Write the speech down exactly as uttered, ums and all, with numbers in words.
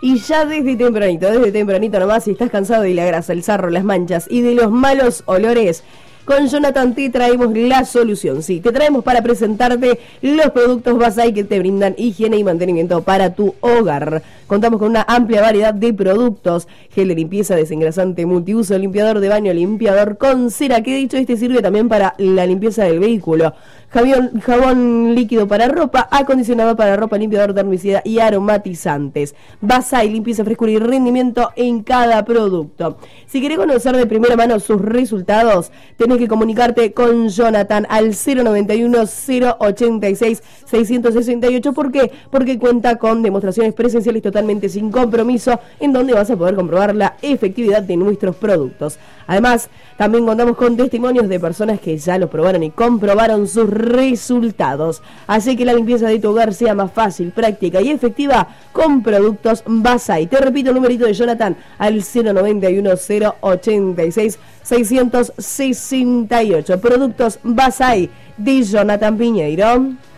Y ya desde tempranito, desde tempranito nomás, si estás cansado de la grasa, el sarro, las manchas y de los malos olores, con Jonathan te traemos la solución. Sí, te traemos para presentarte los productos Basay que te brindan higiene y mantenimiento para tu hogar. Contamos con una amplia variedad de productos: gel de limpieza, desengrasante multiuso, limpiador de baño, limpiador con cera, que de hecho este sirve también para la limpieza del vehículo, jabón, jabón líquido para ropa, acondicionador para ropa, limpiador de herbicida y aromatizantes. Basay, limpieza, frescura y rendimiento en cada producto. Si querés conocer de primera mano sus resultados, tenés que comunicarte con Jonathan al cero noventa y uno, cero ochenta y seis, seiscientos sesenta y ocho. ¿Por qué? Porque cuenta con demostraciones presenciales totalmente sin compromiso, en donde vas a poder comprobar la efectividad de nuestros productos. Además, también contamos con testimonios de personas que ya los probaron y comprobaron sus resultados. Así que la limpieza de tu hogar sea más fácil, práctica y efectiva con productos Basay. Te repito el numerito de Jonathan al cero noventa y uno, cero ochenta y seis, seiscientos sesenta y ocho. Productos Basay de Jonathan Piñeiro.